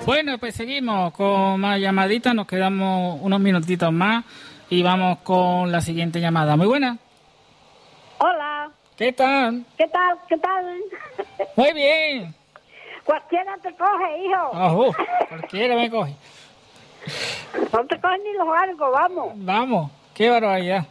Bueno, pues seguimos con más llamaditas, nos quedamos unos minutitos más y vamos con la siguiente llamada. Muy buena. Hola. ¿Qué tal? ¿Qué tal? ¿Qué tal? Muy bien. Cualquiera te coge, hijo. Cualquiera me coge. No te cogen ni los algo, vamos. Vamos, qué barbaridad.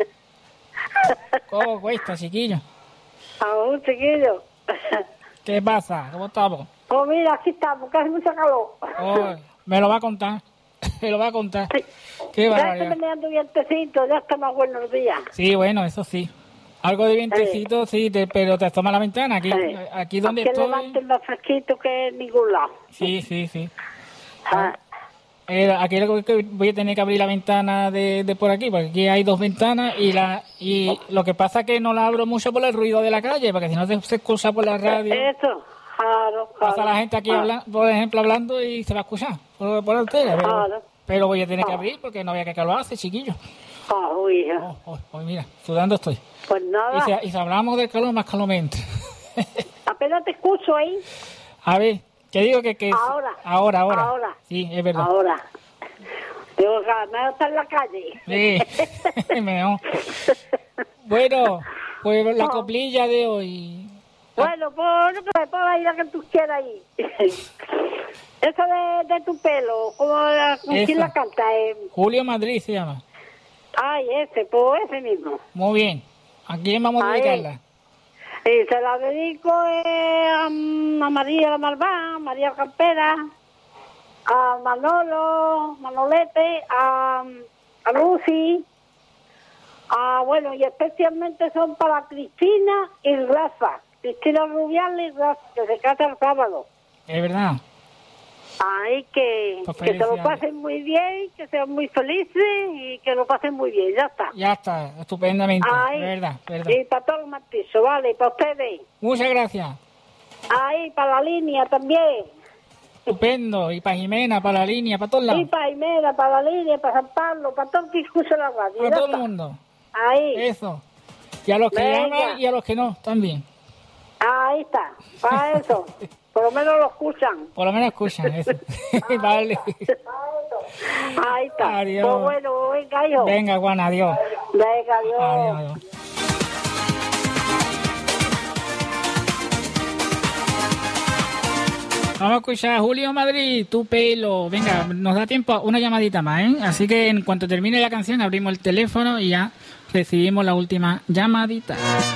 ¿Cómo cuesta, chiquillo? Aún, chiquillo. ¿Qué pasa? ¿Cómo estamos? Pues mira, aquí estamos, que hace mucho calor. Oh, me lo va a contar. Me lo va a contar. Sí. Qué Ya barbaridad. está meneando vientecito, ya está más buenos días. Sí, bueno, eso sí. Algo de vientecito, sí, pero te asoma la ventana. Aquí donde aquí estoy. levanten más fresquito que en ningún lado. Sí. Ah, Aquí lo que voy a tener que abrir la ventana de por aquí, porque aquí hay dos ventanas y lo que pasa es que no la abro mucho por el ruido de la calle, porque si no se escucha por la radio. Eso, claro. Pasa la gente aquí, por ejemplo, hablando y se va a escuchar por el tele. Pero voy a tener que abrir porque no había que lo hace, chiquillo. Hija. Mira, sudando estoy. Pues nada. Y si hablamos del calor, más calor me entra. Apenas te escucho ahí. A ver, ¿qué digo que Ahora. Sí, es verdad. Ahora. Digo, me está en la calle. Sí, mejor. Bueno, pues la coplilla de hoy. Bueno, pues la que tú quieras ahí. Eso de tu pelo, ¿quién la canta? Julio Madrid se llama. Ay, ese mismo. Muy bien. ¿A quién vamos a dedicarla? Y se la dedico a María la Malvá, María Campera, a Manolete, a Lucy, bueno, y especialmente son para Cristina y Rafa. Cristina Rubiales y Rafa, que se casa el sábado. Es verdad. Ay, que se lo pasen muy bien, que sean muy felices y que lo pasen muy bien, ya está. Ya está, estupendamente, verdad. Y para todos los matizos, vale, y para ustedes. Muchas gracias. Ahí, para la línea también. Estupendo, y para Jimena, para la línea, para todos lados. Y para Jimena, para la línea, para San Pablo, para todo el que escucha la radio. Para todo el mundo. Ahí. Eso. Y a los que llaman y a los que no, también. Ahí está, para eso. Por lo menos lo escuchan. Por lo menos escuchan, eso. Vale. Ahí está. Adiós. Pues bueno, venga, hijo. Venga, Juana, adiós. Venga, adiós. Adiós. Vamos a escuchar a Julio Madrid, tu pelo. Venga, nos da tiempo a una llamadita más, ¿eh? Así que en cuanto termine la canción abrimos el teléfono y ya recibimos la última llamadita.